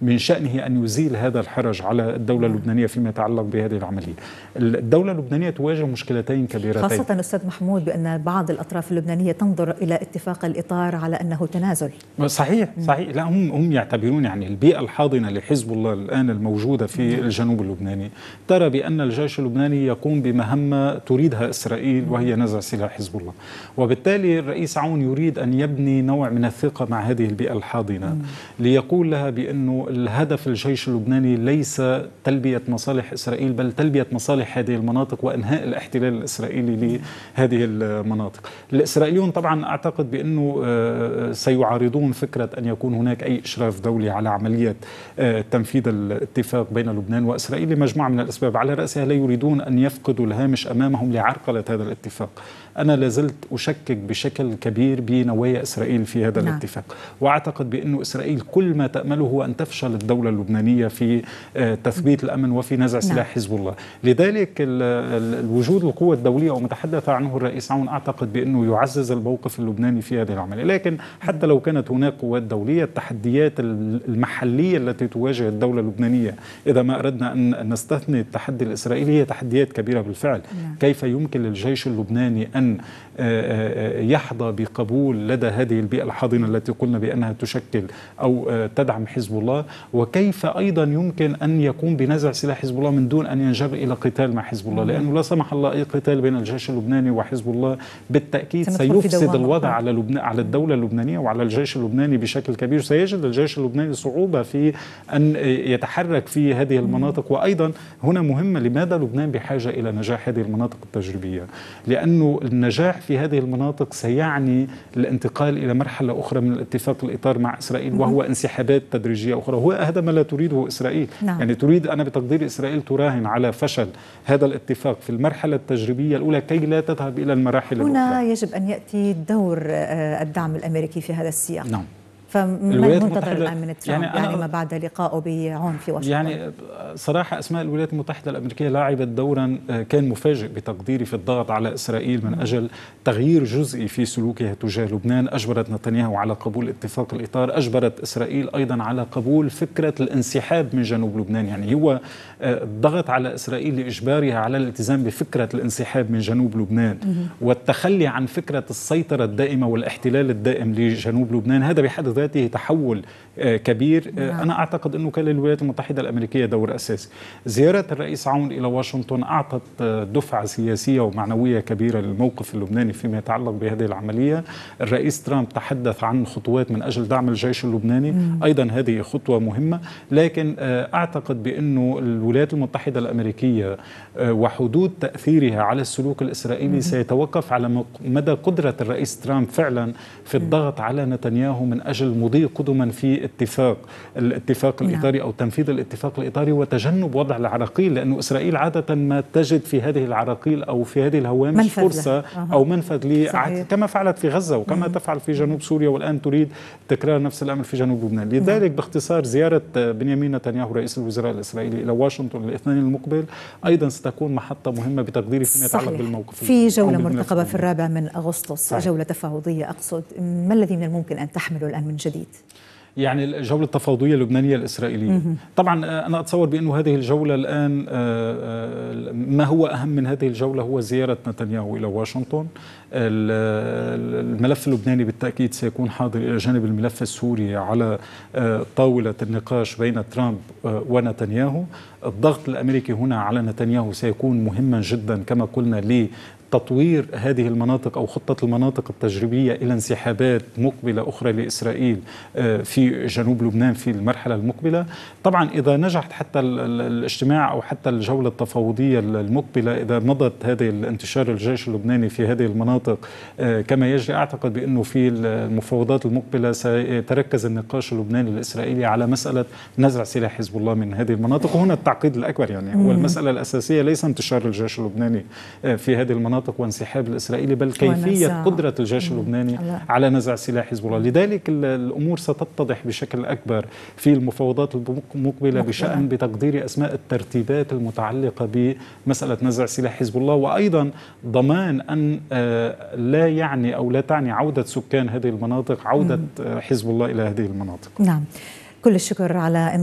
من شأنه أن يزيل هذا الحرج على الدولة اللبنانية فيما يتعلق بهذه العملية. الدولة اللبنانية تواجه مشكلتين كبيرتين، خاصة أستاذ محمود بأن بعض الأطراف اللبنانية تنظر إلى اتفاق الإطار على أنه تنازل. صحيح. لا، هم يعتبرون يعني البيئة الحاضنة لحزب الله الآن الموجودة في الجنوب اللبناني ترى بأن الجيش اللبناني يقوم بمهمة تريدها إسرائيل، وهي نزع سلاح حزب الله. وبالتالي الرئيس عون يريد أن يبني نوع من الثقة مع هذه البيئة الحاضنة ليقول لها بأنه الهدف الجيش اللبناني ليس تلبية مصالح إسرائيل، بل تلبية مصالح هذه المناطق وإنهاء الاحتلال الإسرائيلي لهذه المناطق. الإسرائيليون طبعا أعتقد بأنه سيعارضون فكرة أن يكون هناك أي إشراف دولي على عملية تنفيذ الاتفاق بين لبنان وإسرائيل لمجموعة من الأسباب، على رأسها لا يريدون أن يفقدوا الهامش أمامهم لعرقلة هذا الاتفاق. أنا لازلت أشكك بشكل كبير بنوايا إسرائيل في هذا الاتفاق، وأعتقد بأن إسرائيل كل ما تأمله هو أن تفشل الدولة اللبنانية في تثبيت الأمن وفي نزع سلاح حزب الله. لذلك الوجود القوة الدولية ومتحدث عنه الرئيس عون أعتقد بأنه يعزز الموقف اللبناني في هذه العملية. لكن حتى لو كانت هناك قوات دولية، التحديات المحلية التي تواجه الدولة اللبنانية إذا ما أردنا أن نستثني التحدي الإسرائيلي هي تحديات كبيرة بالفعل. كيف يمكن للجيش اللبناني أن يحظى بقبول لدى هذه البيئة الحاضنة التي قلنا بأنها تشكل أو تدعم حزب الله، وكيف أيضا يمكن أن يقوم بنزع سلاح حزب الله من دون أن ينجر إلى قتال مع حزب الله، لأنه لا سمح الله أي قتال بين الجيش اللبناني وحزب الله بالتأكيد سيفسد الوضع على الدولة اللبنانية وعلى الجيش اللبناني بشكل كبير. سيجد الجيش اللبناني صعوبة في أن يتحرك في هذه المناطق. وأيضا هنا مهمة، لماذا لبنان بحاجة إلى نجاح هذه المناطق التجريبية؟ لأنه النجاح في هذه المناطق سيعني الانتقال إلى مرحلة أخرى من الاتفاق الإطار مع إسرائيل، وهو انسحابات تدريجية أخرى. هو هذا ما لا تريده إسرائيل. يعني تريد، أنا بتقدير إسرائيل تراهن على فشل هذا الاتفاق في المرحلة التجريبية الأولى كي لا تذهب إلى المراحل الأخرى. هنا يجب أن يأتي دور الدعم الأمريكي في هذا السياق. نعم. فما المنتظر الآن من ترامب يعني ما بعد لقائه بعون في واشنطن؟ يعني صراحة أسماء الولايات المتحدة الأمريكية لعبت دورا كان مفاجئ بتقديري في الضغط على إسرائيل من أجل تغيير جزئي في سلوكها تجاه لبنان. أجبرت نتنياهو على قبول اتفاق الإطار، أجبرت إسرائيل أيضا على قبول فكرة الانسحاب من جنوب لبنان. يعني هو الضغط على إسرائيل لإجبارها على الالتزام بفكرة الانسحاب من جنوب لبنان والتخلي عن فكرة السيطرة الدائمة والاحتلال الدائم لجنوب لبنان. هذا بحد ذاته تحول كبير. أنا أعتقد أنه كان للولايات المتحدة الأمريكية دور أساسي. زيارة الرئيس عون إلى واشنطن أعطت دفعة سياسية ومعنوية كبيرة للموقف اللبناني فيما يتعلق بهذه العملية. الرئيس ترامب تحدث عن خطوات من أجل دعم الجيش اللبناني، أيضا هذه خطوة مهمة. لكن أعتقد بأنه الولايات المتحدة الأمريكية وحدود تأثيرها على السلوك الإسرائيلي سيتوقف على مدى قدرة الرئيس ترامب فعلا في الضغط على نتنياهو من أجل مضي قدما في الاتفاق الإطاري أو تنفيذ الاتفاق الإطاري وتجنب وضع العراقيل، لأنه إسرائيل عادة ما تجد في هذه العراقيل أو في هذه الهوامش فرصة أو منفذ كما فعلت في غزة وكما تفعل في جنوب سوريا، والآن تريد تكرار نفس الأمر في جنوب لبنان. لذلك باختصار زيارة بنيامين نتنياهو رئيس الوزراء الإسرائيلي إلى واشنطن الاثنين المقبل أيضا ستكون محطة مهمة بتقديري فيما يتعلق بالموقف. في جولة مرتقبة في 4 أغسطس، جولة تفاوضية أقصد، ما الذي من الممكن أن تحمله الآن من جديد؟ يعني الجولة التفاوضية اللبنانية الإسرائيلية. طبعا أنا أتصور بأنه هذه الجولة الآن ما هو أهم من هذه الجولة هو زيارة نتنياهو إلى واشنطن. الملف اللبناني بالتأكيد سيكون حاضر إلى جانب الملف السوري على طاولة النقاش بين ترامب ونتنياهو. الضغط الأمريكي هنا على نتنياهو سيكون مهما جدا كما قلنا تطوير هذه المناطق أو خطة المناطق التجريبية إلى انسحابات مقبلة أخرى لإسرائيل في جنوب لبنان في المرحلة المقبلة. طبعا إذا نجحت حتى الاجتماع أو حتى الجولة التفاوضية المقبلة، إذا مضت هذه الانتشار الجيش اللبناني في هذه المناطق كما يجري، أعتقد بأنه في المفاوضات المقبلة سيتركز النقاش اللبناني الإسرائيلي على مسألة نزع سلاح حزب الله من هذه المناطق. وهنا التعقيد الأكبر، يعني هو المسألة الأساسية ليس انتشار الجيش اللبناني في هذه المناطق وانسحاب الإسرائيلي، بل كيفية قدرة الجيش اللبناني على نزع سلاح حزب الله. لذلك الأمور ستتضح بشكل أكبر في المفاوضات المقبلة بشأن بتقدير أسماء الترتيبات المتعلقة بمسألة نزع سلاح حزب الله، وأيضا ضمان أن لا يعني أو لا تعني عودة سكان هذه المناطق عودة حزب الله إلى هذه المناطق. نعم، كل الشكر على